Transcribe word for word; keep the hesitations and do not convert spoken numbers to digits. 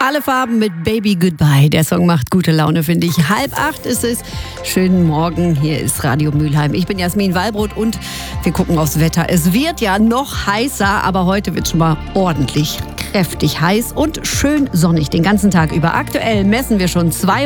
Alle Farben mit Baby Goodbye. Der Song macht gute Laune, finde ich. Halb acht ist es. Schönen Morgen. Hier ist Radio Mülheim. Ich bin Jasmin Wallbrot und wir gucken aufs Wetter. Es wird ja noch heißer, aber heute wird schon mal ordentlich kräftig heiß und schön sonnig den ganzen Tag über. Aktuell messen wir schon zwei